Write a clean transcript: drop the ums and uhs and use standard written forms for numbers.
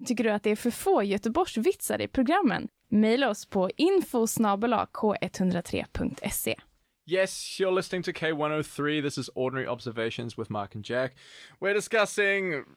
Tycker du att det är för få Göteborgsvitsar i programmen? Maila oss på info@k103.se. Yes, you're listening to K103. This is Ordinary Observations with Mark and Jack. We're discussing